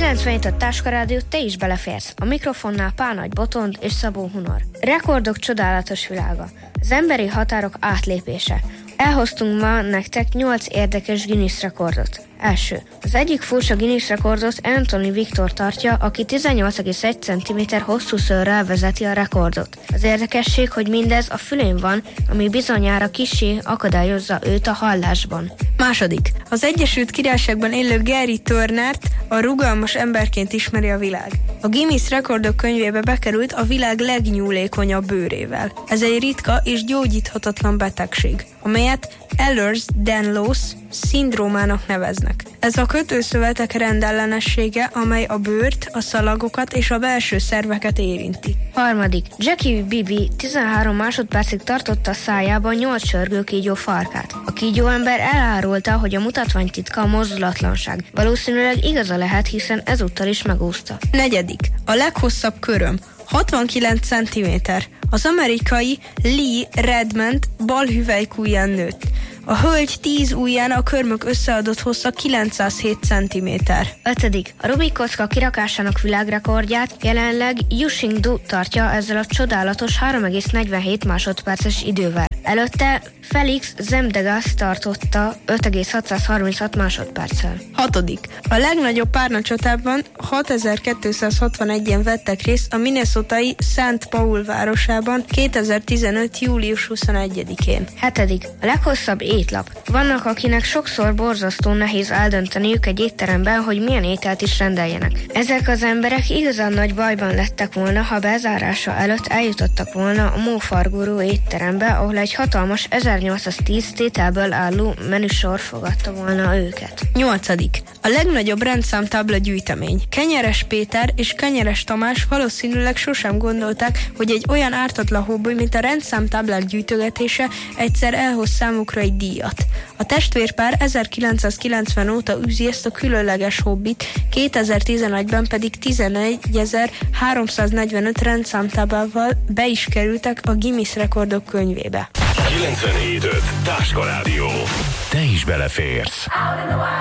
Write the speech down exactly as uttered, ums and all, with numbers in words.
kilencvenhét a Táskarádió, te is beleférsz. A mikrofonnál Pál Nagy Botond és Szabó Hunor. Rekordok csodálatos világa. Az emberi határok átlépése. Elhoztunk ma nektek nyolc érdekes Guinness rekordot. Első. Az egyik furcsa Guinness rekordot Anthony Victor tartja, aki tizennyolc egész egy centiméter hosszú szőrrel vezeti a rekordot. Az érdekesség, hogy mindez a fülén van, ami bizonyára kissé akadályozza őt a hallásban. Második. Az Egyesült Királyságban élő Gary Turnert a rugalmas emberként ismeri a világ. A Guinness rekordok könyvébe bekerült a világ legnyúlékonyabb bőrével. Ez egy ritka és gyógyíthatatlan betegség, amelyet Ehlers-Danlos szindrómának neveznek. Ez a kötőszövetek rendellenessége, amely a bőrt, a szalagokat és a belső szerveket érinti. Harmadik. Jackie Bibi tizenhárom másodpercig tartotta a szájában nyolc sörgő kígyó farkát. A kígyóember elárulta, hogy a mutatvány titka a mozdulatlanság. Valószínűleg igaza lehet, hiszen ezúttal is megúszta. Negyedik. A leghosszabb köröm. hatvankilenc centiméter. Az amerikai Lee Redmond bal hüvelykujján nőtt. A hölgy tíz ujján a körmök összeadott hossza kilencszázhét centiméter. Ötödik. A Rubik kocka kirakásának világrekordját jelenleg Yuxing Du tartja ezzel a csodálatos három egész negyvenhét másodperces idővel. Előtte Felix Zemdegas tartotta öt egész hatszázharminchat másodperccel. Hatodik. A legnagyobb párnacsatában hatezer-kétszázhatvanegyen vettek részt a minnesotai Saint Paul városában kétezer-tizenöt. július huszonegyedikén. Hetedik. A leghosszabb étlap. Vannak, akinek sokszor borzasztó nehéz eldönteniük egy étteremben, hogy milyen ételt is rendeljenek. Ezek az emberek igazán nagy bajban lettek volna, ha bezárása előtt eljutottak volna a Mófargurú étterembe, ahol egy hatalmas ezernyolcszáztíz tételből álló menüsor fogadta volna őket. Nyolcadik. A legnagyobb rendszámtábla gyűjtemény. Kenyeres Péter és Kenyeres Tamás valószínűleg sosem gondolták, hogy egy olyan ártatlan hobbi, mint a rendszámtáblák gyűjtögetése egyszer elhoz számukra egy díjat. A testvérpár ezerkilencszázkilencven óta űzi ezt a különleges hobbit, kétezer-tizenegyben pedig tizenegyezer-háromszáznegyvenöt rendszámtáblával be is kerültek a Guinness rekordok könyvébe. kilencvenhét öt Táskarádió. Te is beleférsz.